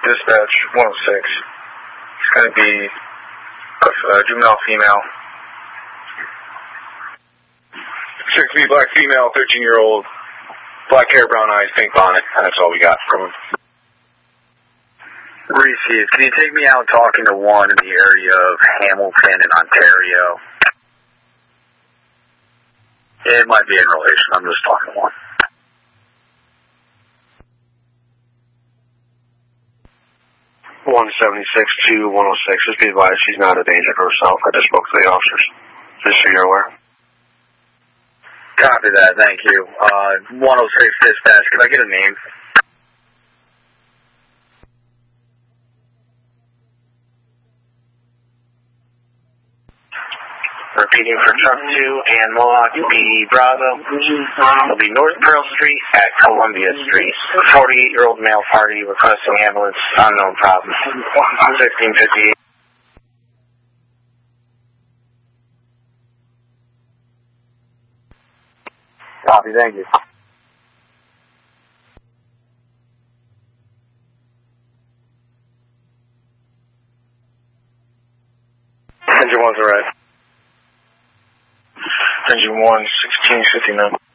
Dispatch 106. It's going to be a juvenile female. 6'3" black female, 13-year-old, black hair, brown eyes, pink bonnet. That's all we got from him. Received. Can you take me out talking to one in the area of Hamilton in Ontario? It might be in relation. I'm just talking to one. 176 to 106. Just be advised she's not a danger to herself. I just spoke to the officers. Just so you're aware. Copy that. Thank you. 106 Dispatch. Can I get a name? Repeating for truck 2 and Mohawk PD Bravo. It'll be North Pearl Street at Columbia Street. 48-year-old male party requesting ambulance. Unknown problem. 1658. Copy. Thank you. Engine 1's alright. Engine 1, 1659.